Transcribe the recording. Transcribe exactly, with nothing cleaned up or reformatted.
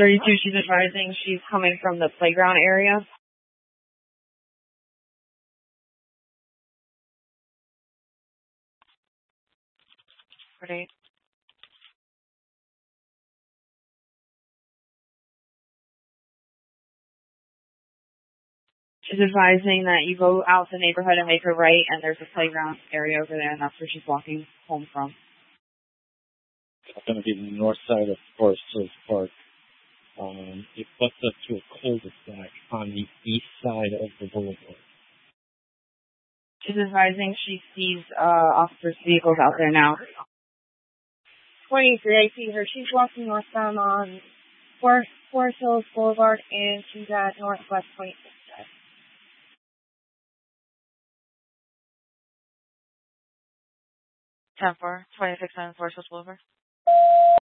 thirty-two, she's advising she's coming from the playground area. Great. She's advising that you go out the neighborhood and make a right, and there's a playground area over there, and that's where she's walking home from. It's going to be the north side of Forest Hills Park. Um, it butts up to a cul-de-sac on the east side of the boulevard. She's advising she sees uh, officers' vehicles out there now. twenty-three, I see her. She's walking northbound on Forest, Forest Hills Boulevard, and she's at Northwest twenty-sixth. ten four, twenty-six on Forest Hills Boulevard.